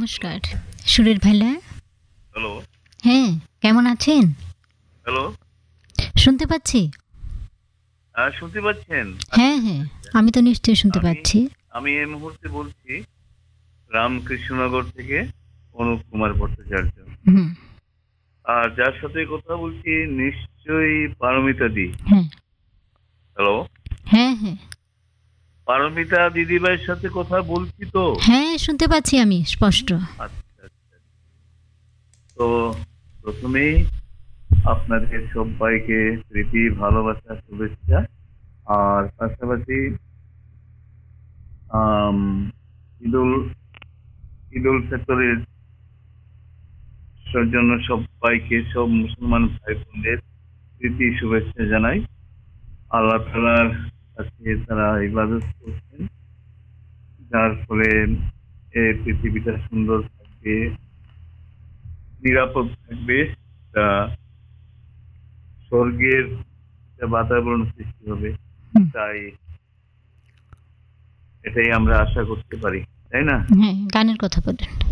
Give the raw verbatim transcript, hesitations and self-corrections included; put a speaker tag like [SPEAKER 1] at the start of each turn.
[SPEAKER 1] নমস্কার সুরের ভাইলা।
[SPEAKER 2] হ্যালো।
[SPEAKER 1] হ্যাঁ, কেমন আছেন?
[SPEAKER 2] হ্যালো।
[SPEAKER 1] শুনতে পাচ্ছি।
[SPEAKER 2] আহ, শুনতে পাচ্ছেন?
[SPEAKER 1] হ্যাঁ হ্যাঁ, আমি তো নিশ্চয়ই শুনতে
[SPEAKER 2] আমি
[SPEAKER 1] পাচ্ছি।
[SPEAKER 2] আমি এই মুহূর্তে বলছি রামকৃষ্ণনগর থেকে অনুপ কুমার ভট্টাচার্য।
[SPEAKER 1] হুম।
[SPEAKER 2] আর যার সাথে কথা বলছি নিশ্চয়ই পারমিতা দি।
[SPEAKER 1] হ্যাঁ
[SPEAKER 2] হ্যালো।
[SPEAKER 1] হ্যাঁ হ্যাঁ
[SPEAKER 2] পারমিতা দিদিভাইয়ের সাথে কথা বলছি তো?
[SPEAKER 1] হ্যাঁ, শুনতে পাচ্ছি আমি স্পষ্ট।
[SPEAKER 2] আচ্ছা আচ্ছা। তো প্রথমেই আপনাদের সবাইকে প্রীতি ভালোবাসা শুভেচ্ছা। আর পাশাপাশি আম, ঈদুল ঈদুল ফিতরের জন্য সবাইকে, সব মুসলমান ভাই বোনদের প্রীতি শুভেচ্ছা জানাই। আল্লাহ তাআলার কাছে তারা ইবাদত করছেন, যার ফলে এই পৃথিবীটা সুন্দর থাকবে, নিরাপদ থাকবে, তা স্বর্গের একটা বাতাবরণ সৃষ্টি হবে।
[SPEAKER 1] হুম।
[SPEAKER 2] তাই এটাই আমরা আশা করতে পারি, তাই না?
[SPEAKER 1] হ্যাঁ, গানের কথা বলেন।